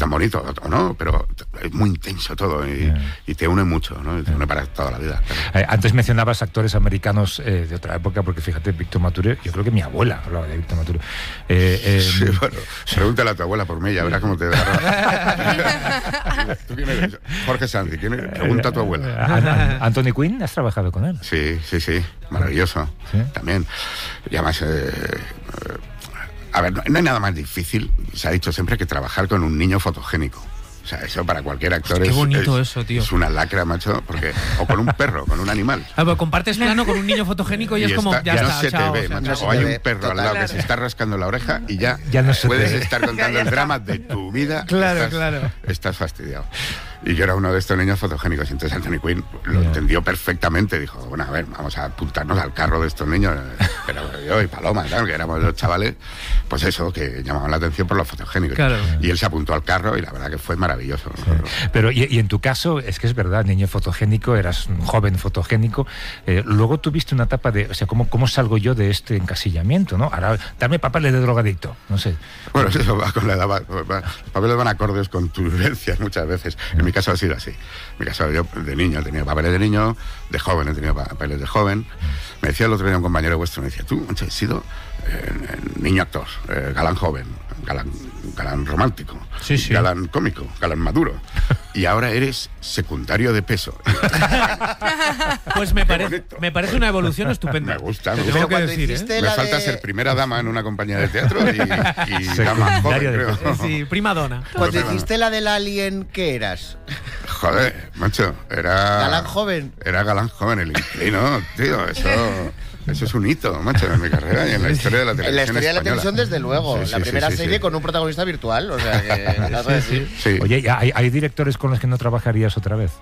tan bonito, o no, pero es muy intenso todo y te une mucho, ¿no? Te une para toda la vida. Antes mencionabas actores americanos de otra época, porque fíjate, Víctor Mature, yo creo que mi abuela hablaba de Víctor Mature. Sí, bueno, pregúntale a tu abuela por mí, ya verás cómo te da. ¿Tú quién eres? Jorge Sanz, pregunta a tu abuela. Anthony Quinn, ¿has trabajado con él? Sí, maravilloso. ¿Sí? También. Y además, a ver, no hay nada más difícil, se ha dicho siempre, que trabajar con un niño fotogénico. O sea, eso para cualquier actor qué bonito eso, tío. Es una lacra, macho, porque o con un perro, con un animal. Pero compartes plano con un niño fotogénico y es como, ya no está, se chao, te ve, macho. O hay un perro al lado que se está rascando la oreja y ya no puedes estar contando el drama de tu vida. Claro. Estás fastidiado. Y yo era uno de estos niños fotogénicos, y entonces Anthony Quinn lo entendió perfectamente. Dijo, bueno, a ver, vamos a apuntarnos al carro de estos niños. Pero yo y Paloma, ¿sabes? Que éramos los chavales, pues eso, que llamaban la atención por los fotogénicos. Claro. Y él se apuntó al carro y la verdad que fue maravilloso. Sí. Pero, y en tu caso, es que es verdad, niño fotogénico, eras un joven fotogénico. Luego tuviste una etapa de, o sea, ¿cómo salgo yo de este encasillamiento, no? Ahora, dame papeles de drogadicto, no sé. Bueno, eso va con la edad. Los papeles van acordes con tus vivencias muchas veces. En mi caso ha sido así. En mi caso, yo de niño he tenido papeles de niño, de joven he tenido papeles de joven. Me decía el otro día un compañero vuestro, me decía, tú, he sido niño actor, galán joven, galán romántico, sí. Galán cómico, galán maduro. Y ahora eres secundario de peso. Pues me parece una evolución estupenda. Me gusta. Tengo que decir, Me falta ser primera dama en una compañía de teatro y dama joven, creo. Sí, prima dona. Cuando hiciste la del Alien, ¿qué eras? Joder, macho, era... ¿Galán joven? Era galán joven, el inclino, tío, eso es un hito, macho, en mi carrera y en la historia de la televisión. En la historia de la española. televisión, desde luego. La primera serie con un protagonista virtual, o sea que... Sí. Oye, ¿hay directores con los que no trabajarías otra vez?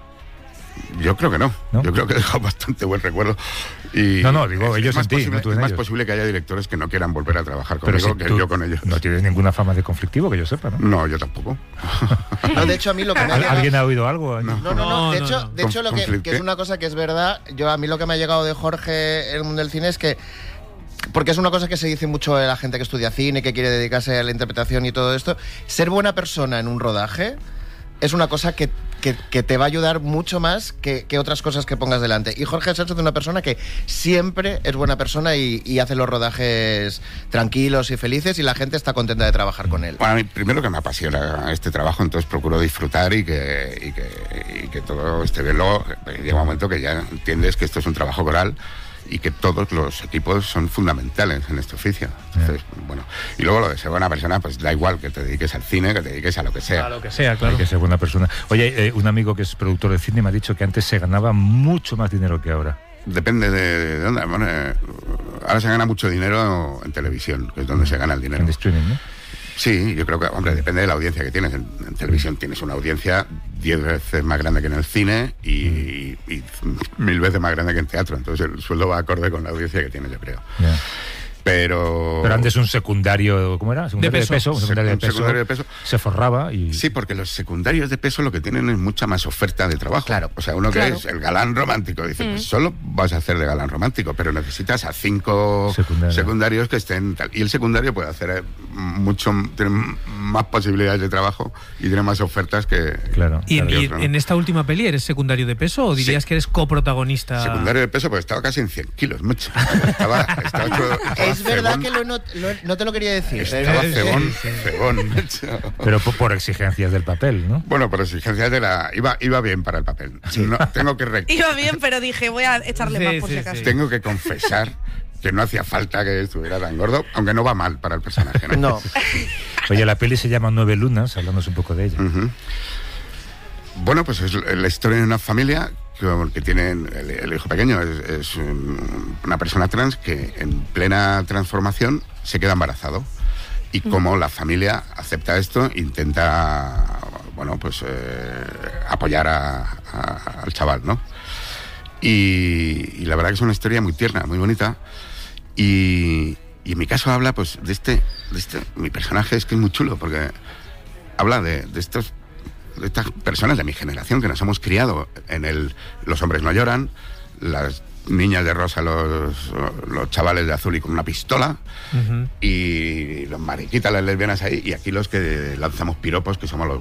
Yo creo que no. Yo creo que he dejado bastante buen recuerdo. Y digo, ellos en ti, no tú en ellos. Es más posible que haya directores que no quieran volver a trabajar conmigo que yo con ellos. No tienes ninguna fama de conflictivo, que yo sepa, ¿no? No, yo tampoco. No, de hecho, a mí lo que me ha llegado... ¿Alguien ha oído algo? No. De hecho lo que es una cosa que es verdad, a mí lo que me ha llegado de Jorge en el mundo del cine es que, porque es una cosa que se dice mucho de la gente que estudia cine, que quiere dedicarse a la interpretación y todo esto, ser buena persona en un rodaje es una cosa que te va a ayudar mucho más que otras cosas que pongas delante. Y Jorge Sánchez es una persona que siempre es buena persona y hace los rodajes tranquilos y felices y la gente está contenta de trabajar con él. Bueno, a mí primero que me apasiona este trabajo, entonces procuro disfrutar y que todo esté bien. Luego llega un momento que ya entiendes que esto es un trabajo coral y que todos los equipos son fundamentales en este oficio. Entonces, bueno, y luego lo de ser buena persona, pues da igual que te dediques al cine, que te dediques a lo que sea. A lo que sea, claro. Hay que ser buena persona. Oye, un amigo que es productor de cine me ha dicho que antes se ganaba mucho más dinero que ahora. Depende de dónde. Bueno, ahora se gana mucho dinero en televisión, que es donde se gana el dinero. En streaming, ¿no? Sí, yo creo que, hombre, depende de la audiencia que tienes. En televisión tienes una audiencia 10 veces más grande que en el cine y 1000 veces más grande que en teatro. Entonces el sueldo va acorde con la audiencia que tienes, yo creo. Yeah. Pero antes un secundario, ¿cómo era? Secundario de peso. Secundario de peso se forraba y... Sí, porque los secundarios de peso lo que tienen es mucha más oferta de trabajo. Claro. O sea, uno que es el galán romántico, dice, pues solo vas a hacer de galán romántico, pero necesitas a 5 secundarios que estén tal. Y el secundario puede hacer tiene más posibilidades de trabajo y tiene más ofertas que... Claro. ¿Y en esta última peli eres secundario de peso o dirías que eres coprotagonista? Secundario de peso, porque estaba casi en 100 kilos, mucho. Estaba es verdad que no te lo quería decir. Estaba cebón. Pero por exigencias del papel, ¿no? Bueno, por exigencias de la... Iba bien para el papel. No, tengo que Iba bien, pero dije, voy a echarle más por si acaso. Tengo que confesar que no hacía falta que estuviera tan gordo, aunque no va mal para el personaje. No. Oye, la peli se llama 9 lunas, hablamos un poco de ella. Bueno, pues es la historia de una familia que tienen el hijo pequeño es una persona trans que en plena transformación se queda embarazado y como la familia acepta esto, intenta apoyar al chaval, ¿no? Y la verdad que es una historia muy tierna, muy bonita y en mi caso habla pues de este mi personaje es que es muy chulo porque habla de estas personas de mi generación que nos hemos criado en los hombres no lloran, las niñas de rosa, los chavales de azul y con una pistola, y los mariquitas, las lesbianas ahí, y aquí los que lanzamos piropos, que somos los